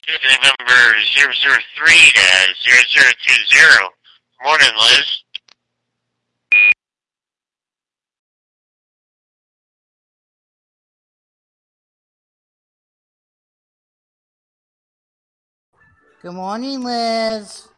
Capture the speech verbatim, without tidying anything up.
November zero zero three to zero zero two zero. Morning, Liz. Good morning, Liz.